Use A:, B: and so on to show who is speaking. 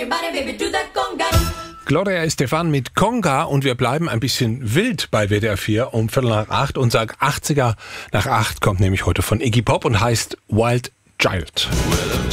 A: Gloria Estefan mit Conga und wir bleiben ein bisschen wild bei WDR 4 um 7:45 und sagen 80er nach 8 kommt nämlich heute von Iggy Pop und heißt Wild Child.